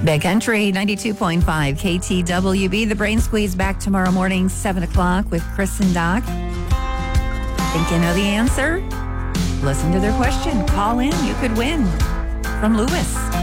Big Country 92.5 KTWB. The Brain Squeeze back tomorrow morning, 7 o'clock with Chris and Doc. Think you know the answer? Listen to their question. Call in. You could win from Lewis.